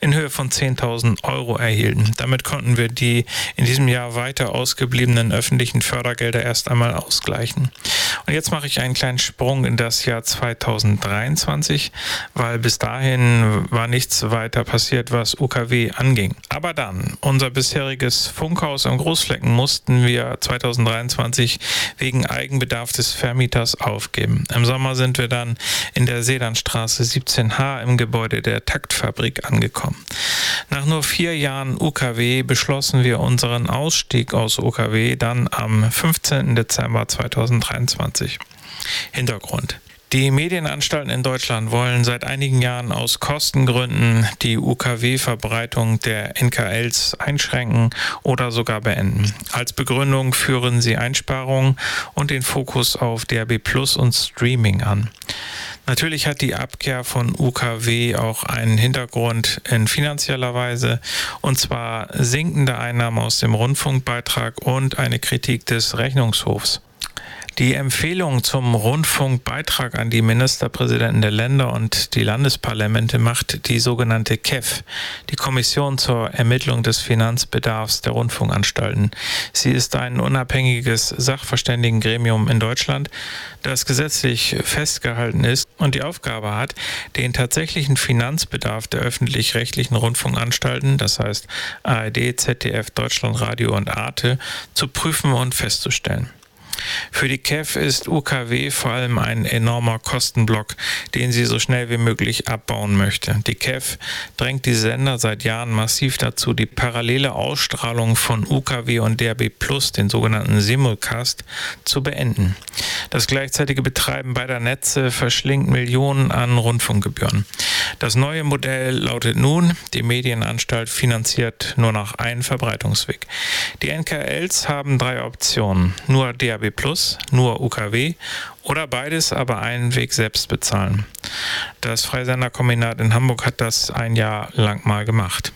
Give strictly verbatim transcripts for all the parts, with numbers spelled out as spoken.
in Höhe von zehntausend Euro erhielten. Damit konnten wir die in diesem Jahr weiter ausgebliebenen öffentlichen Fördergelder erst einmal ausgleichen. Und jetzt mache ich einen kleinen Sprung in das Jahr zweitausenddreiundzwanzig, weil bis dahin war nichts weiter passiert, was U K W anging. Aber dann, unser bisheriges Funkhaus am Großflecken mussten wir zweitausenddreiundzwanzig wegen Eigenbedarf des Vermieters aufgeben. Im Sommer sind wir dann in der Seelandstraße siebzehn H im Gebäude der Taktfabrik angekommen. Nach nur vier Jahren U K W beschlossen wir unseren Ausstieg aus U K W dann am fünfzehnten Dezember zweitausenddreiundzwanzig. Hintergrund: Die Medienanstalten in Deutschland wollen seit einigen Jahren aus Kostengründen die U K W-Verbreitung der N K Ls einschränken oder sogar beenden. Als Begründung führen sie Einsparungen und den Fokus auf D A B Plus und Streaming an. Natürlich hat die Abkehr von U K W auch einen Hintergrund in finanzieller Weise, und zwar sinkende Einnahmen aus dem Rundfunkbeitrag und eine Kritik des Rechnungshofs. Die Empfehlung zum Rundfunkbeitrag an die Ministerpräsidenten der Länder und die Landesparlamente macht die sogenannte K E F, die Kommission zur Ermittlung des Finanzbedarfs der Rundfunkanstalten. Sie ist ein unabhängiges Sachverständigengremium in Deutschland, das gesetzlich festgehalten ist und die Aufgabe hat, den tatsächlichen Finanzbedarf der öffentlich-rechtlichen Rundfunkanstalten, das heißt A R D, Z D F, Deutschlandradio und Arte, zu prüfen und festzustellen. Für die K E F ist U K W vor allem ein enormer Kostenblock, den sie so schnell wie möglich abbauen möchte. Die K E F drängt die Sender seit Jahren massiv dazu, die parallele Ausstrahlung von U K W und D A B Plus, den sogenannten Simulcast, zu beenden. Das gleichzeitige Betreiben beider Netze verschlingt Millionen an Rundfunkgebühren. Das neue Modell lautet nun: Die Medienanstalt finanziert nur noch einen Verbreitungsweg. Die N K Ls haben drei Optionen: nur D A B Plus, nur U K W oder beides, aber einen Weg selbst bezahlen. Das Freisenderkombinat in Hamburg hat das ein Jahr lang mal gemacht.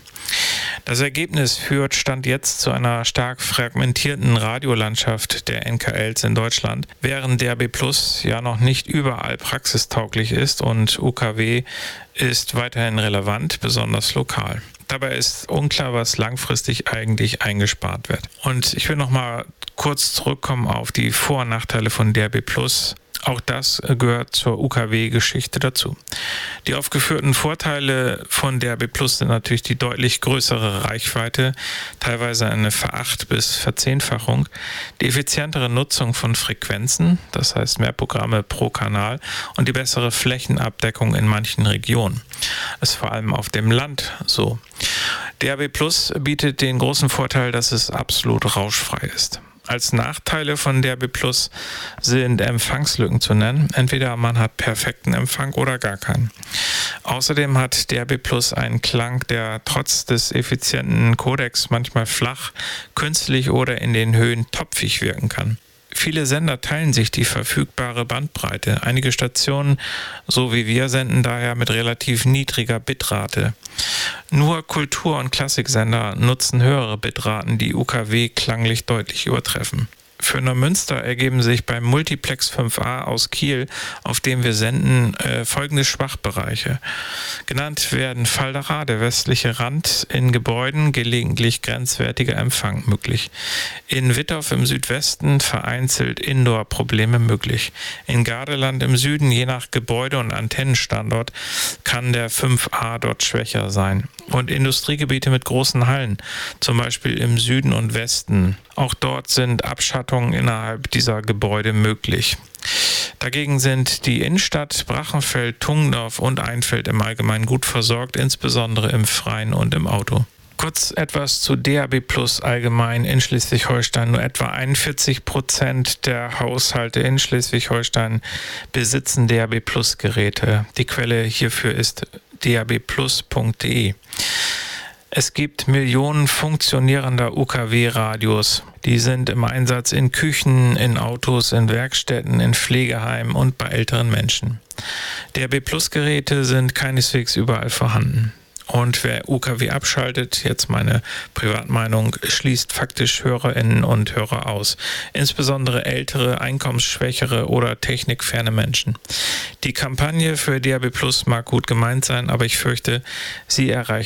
Das Ergebnis führt Stand jetzt zu einer stark fragmentierten Radiolandschaft der N K Ls in Deutschland, während D A B Plus ja noch nicht überall praxistauglich ist und U K W ist weiterhin relevant, besonders lokal. Dabei ist unklar, was langfristig eigentlich eingespart wird. Und ich will noch mal kurz zurückkommen auf die Vor- und Nachteile von D A B Plus. Auch das gehört zur U K W-Geschichte dazu. Die aufgeführten Vorteile von D A B Plus sind natürlich die deutlich größere Reichweite, teilweise eine Veracht- bis Verzehnfachung, die effizientere Nutzung von Frequenzen, das heißt mehr Programme pro Kanal, und die bessere Flächenabdeckung in manchen Regionen. Das ist vor allem auf dem Land so. D A B Plus bietet den großen Vorteil, dass es absolut rauschfrei ist. Als Nachteile von D A B Plus sind Empfangslücken zu nennen. Entweder man hat perfekten Empfang oder gar keinen. Außerdem hat D A B Plus einen Klang, der trotz des effizienten Codecs manchmal flach, künstlich oder in den Höhen topfig wirken kann. Viele Sender teilen sich die verfügbare Bandbreite. Einige Stationen, so wie wir, senden daher mit relativ niedriger Bitrate. Nur Kultur- und Klassiksender nutzen höhere Bitraten, die U K W klanglich deutlich übertreffen. Für Neumünster ergeben sich beim Multiplex fünf a aus Kiel, auf dem wir senden, äh, folgende Schwachbereiche. Genannt werden Faldacher, der westliche Rand, in Gebäuden gelegentlich grenzwertiger Empfang möglich. In Wittorf im Südwesten vereinzelt Indoor-Probleme möglich. In Gardeland im Süden, je nach Gebäude und Antennenstandort, kann der fünf a dort schwächer sein. Und Industriegebiete mit großen Hallen, zum Beispiel im Süden und Westen. Auch dort sind Abschattungen innerhalb dieser Gebäude möglich. Dagegen sind die Innenstadt, Brachenfeld, Tungendorf und Einfeld im Allgemeinen gut versorgt, insbesondere im Freien und im Auto. Kurz etwas zu D A B Plus allgemein in Schleswig-Holstein. Nur etwa einundvierzig Prozent der Haushalte in Schleswig-Holstein besitzen D A B Plus Geräte. Die Quelle hierfür ist d a b plus punkt d e. Es gibt Millionen funktionierender U K W-Radios. Die sind im Einsatz in Küchen, in Autos, in Werkstätten, in Pflegeheimen und bei älteren Menschen. D A B Plus-Geräte sind keineswegs überall vorhanden. Und wer U K W abschaltet, jetzt meine Privatmeinung, schließt faktisch HörerInnen und Hörer aus. Insbesondere ältere, einkommensschwächere oder technikferne Menschen. Die Kampagne für D A B Plus mag gut gemeint sein, aber ich fürchte, sie erreicht